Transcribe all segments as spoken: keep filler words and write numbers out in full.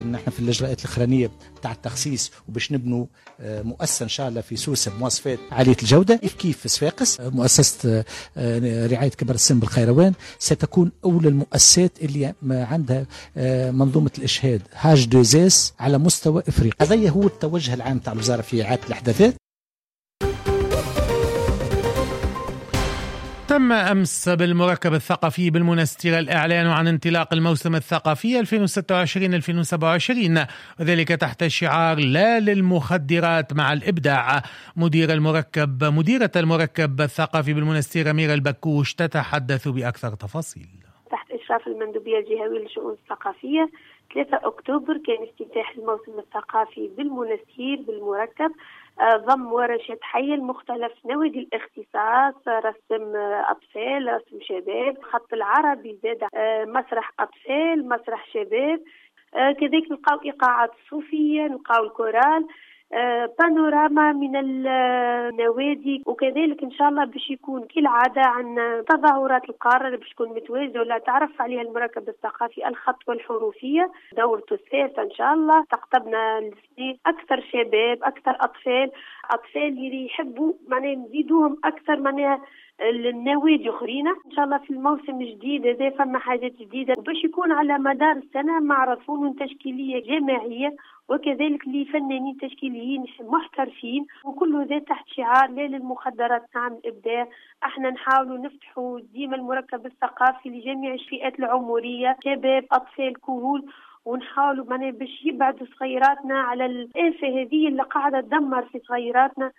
نحن في الاجراءات الاخرانيه بتاع التخصيص وباش نبنوا مؤسسه ان شاء الله في سوسه بمواصفات عاليه الجوده. كيف كيف في صفاقس مؤسسه رعايه كبار السن بالخيروان ستكون اولى المؤسسات اللي عندها منظومه الاشهاد هاج دوزيس على مستوى افريقيا. هذا هو التوجه العام تاع الوزاره في اعاده الاحداثات. تم أمس بالمركب الثقافي بالمنستير الإعلان عن انطلاق الموسم الثقافي ألفين وستة وعشرين ألفين وسبعة وعشرين، وذلك تحت شعار لا للمخدرات مع الإبداع. مدير المركب مديرة المركب الثقافي بالمنستير أميرة البكوش تتحدث بأكثر تفاصيل. تحت إشراف المندوبية الجهوية للشؤون الثقافية ثلاثة أكتوبر كان افتتاح الموسم الثقافي بالمنستير بالمركب، ضم ورشات حية لمختلف نوادي الاختصاص، رسم أطفال، رسم شباب، خط العربي، زاد مسرح أطفال، مسرح شباب، كذلك نلقاو إيقاعات صوفية، نلقاو الكورال، بانوراما من النوادي، وكذلك إن شاء الله باش يكون كالعادة عن تظاهرات القارة اللي باش تكون متواجدة ولا تعرف عليها المركب الثقافي الخط والحروفية دورته الثالثة إن شاء الله. تقطبنا السنين أكثر شباب أكثر أطفال أطفال اللي يحبوا معناها نزيدوهم أكثر معناها النوادي أخرين إن شاء الله في الموسم الجديد هذا فما حاجات جديدة، وباش يكون على مدار السنة معرض فنون تشكيلية جماعية وكذلك لفنانين تشكيليين محترفين، وكل ذا تحت شعار لا للمخدرات نعم الإبداع. احنا نحاولوا نفتحوا ديما المركب الثقافي لجميع الفئات العمرية، شباب أطفال كهول، ونحاولوا معنا باش يبعدوا صغيراتنا على الآفة هذه اللي قاعدة تدمر في صغيراتنا.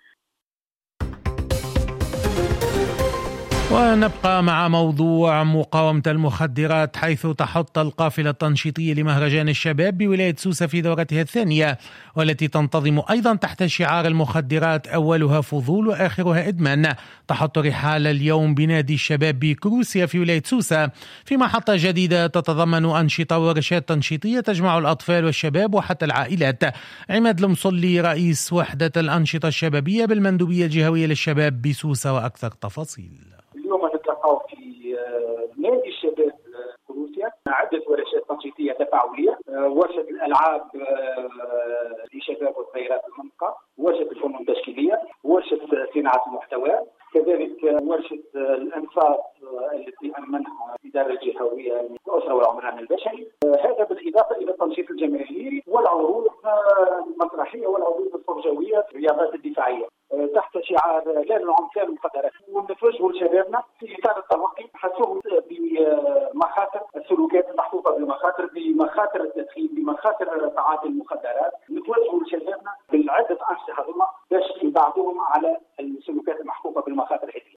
ونبقى مع موضوع مقاومة المخدرات، حيث تحط القافلة التنشيطية لمهرجان الشباب بولاية سوسة في دورتها الثانية، والتي تنتظم أيضا تحت شعار المخدرات أولها فضول وآخرها إدمان، تحط رحال اليوم بنادي الشباب بكروسيا في ولاية سوسة في محطة جديدة تتضمن أنشطة ورشات تنشيطية تجمع الأطفال والشباب وحتى العائلات. عماد المصلي رئيس وحدة الأنشطة الشبابية بالمندوبية الجهوية للشباب بسوسة وأكثر تفاصيل. اليوم نتلقاو في نادي الشباب كروسيا عدة ورشات تنشيطية تفاعلية، ورشة الألعاب لشباب وصغيرات المنطقة، ورشة الفنون التشكيلية، ورشة صناعة المحتوى، كذلك ورشة الأنفاق التي أمنها الإدارة الجهوية للأسرة والعمران البشري، هذا بالإضافة إلى التنشيط الجماهيري والعروض المسرحية والعروض الفرجوية الرياضات الدفاعية تحت شعار لا للعنف لا للمخدرات. ونتوجهوا لشبابنا في إطار التوقي حسوهم بمخاطر السلوكات المحفوفة بمخاطر بمخاطر التدخين بمخاطر تعاطي المخدرات. نتوجهوا لشبابنا بالعدة أنشطة هذوما باش يبعدوهم على السلوكات المحفوفة بالمخاطر هذه.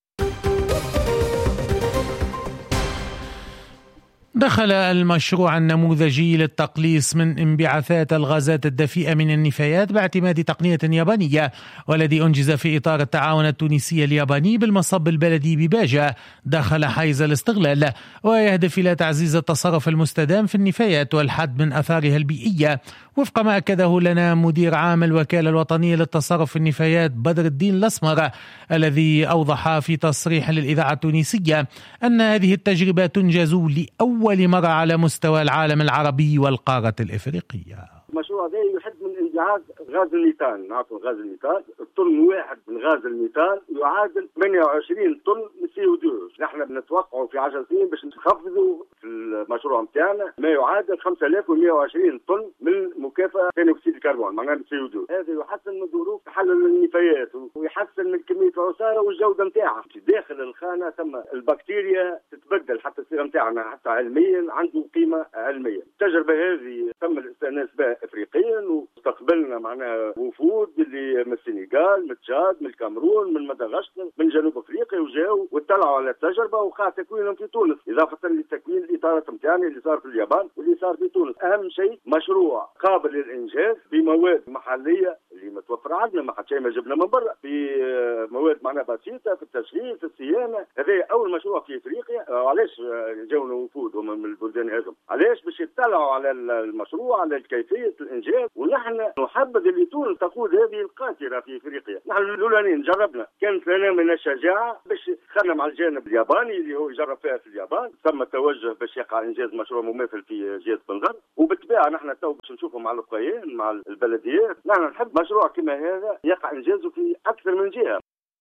دخل المشروع النموذجي للتقليص من انبعاثات الغازات الدفيئة من النفايات باعتماد تقنية يابانية، والذي أنجز في إطار التعاون التونسي الياباني بالمصب البلدي بباجة، دخل حيز الاستغلال ويهدف إلى تعزيز التصرف المستدام في النفايات والحد من أثارها البيئية، وفق ما أكده لنا مدير عام الوكالة الوطنية للتصرف في النفايات بدر الدين الأسمر، الذي أوضح في تصريح للإذاعة التونسية أن هذه التجربة تنجز لأول مرة على مستوى العالم العربي والقارة الإفريقية. المشروع هذا يحد من انبعاث غاز الميثان. نعرفوا غاز الميثان، الطن واحد من غاز الميثان يعادل ثمانية وعشرين طن من سي او اثنين. نحن بنتوقعوا في عشر سنين باش نخفضوا في المشروع نتاعنا ما يعادل خمسة آلاف ومئة وعشرين طن من مكافأة ثاني اكسيد الكربون معناها سي او اثنين. هذا يحسن من ظروف تحلل النفايات ويحسن من كمية العصارة والجودة نتاعها. داخل الخانة ثم البكتيريا تتبدل حتى الصيغة نتاعنا حتى علميا عنده قيمة علمية. التجربة هذه تم الاستئناس بها افريقيا، واستقبلنا معناها وفود اللي من السنغال، من تشاد، من الكامرون، من مدغشقر، من جنوب افريقيا، وجاوا واطلعوا على التجربه وقع تكوينهم في تونس، اضافه لتكوين الاطارات نتاعنا اللي صار في اليابان واللي صار في تونس. اهم شيء مشروع قابل للانجاز بمواد محليه اللي متوفر عندنا، ما حد شيء ما جبنا من برا، في مواد معناها بسيطه في التشغيل في الصيانه. هذا اول مشروع في افريقيا. علاش جاونا وفود هم من البلدان هذم؟ علاش؟ باش يطلعوا على المشروع، على كيفيه الانجاز. ونحن نحبذ اللي تونس تقود هذه القاطره في افريقيا. نحن الاولانيين جربنا، كانت لنا من الشجاعه باش دخلنا مع الجانب الياباني اللي هو يجرب فيها في اليابان، ثم توجه باش يقع انجاز مشروع مماثل في جهه بنزر. وبالطبيعه نحن تو باش نشوفوا مع القيان مع البلديات. نحن نحب مشروع كما هذا يقع انجازه في اكثر من جهه.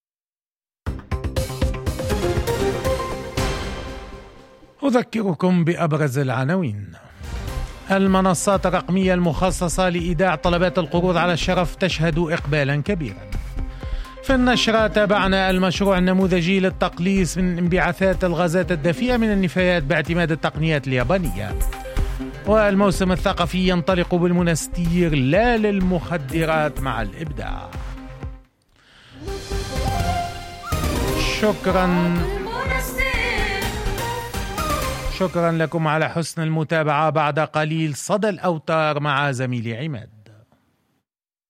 أذكركم بأبرز العناوين. المنصات الرقمية المخصصة لإيداع طلبات القروض على الشرف تشهد إقبالا كبيرا. في النشرة تابعنا المشروع النموذجي للتقليص من انبعاثات الغازات الدفيئة من النفايات باعتماد التقنيات اليابانية. والموسم الثقافي ينطلق بالمنستير لا للمخدرات مع الإبداع. شكرا شكرا لكم على حسن المتابعة. بعد قليل صدى الأوتار مع زميلي عماد.